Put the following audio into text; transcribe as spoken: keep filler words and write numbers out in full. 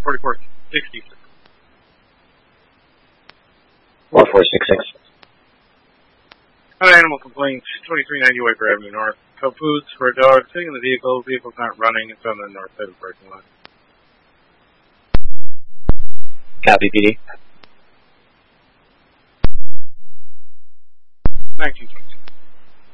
forty-four sixty-six. one four six six. Hi, animal complaints, twenty-three ninety Waper Avenue North. Cub foods for a dog sitting in the vehicle. Vehicle's not running. It's on the north side of the parking lot. Copy, P D.